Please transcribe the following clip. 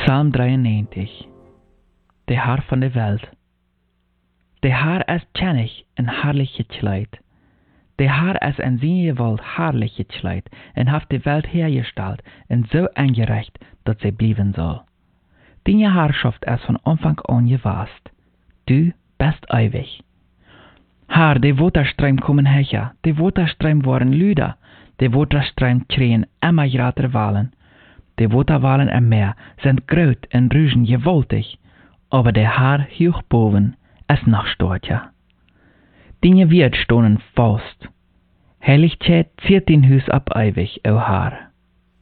Psalm 93. De Haar van de Welt. De Haar is tjennig en herrlich gekleid. De Haar is in zijn gewalt herrlich gekleid en heeft de Welt hergesteld en so angerecht, dat zij blijven zal. Deine Herrschaft is von Anfang an gewast. Du bist ewig. Herr, de Waterstream kommen her, de Waterstreim waren luider, de Waterstreim schreien immer groter Wellen. De Waterwellen im Meer sind groß und rügen gewaltig, aber der Herr hoch boven ist noch stortja. Deine Wert stonen fast. Heiligkeit ziert dein Hus ab ewig, o Herr.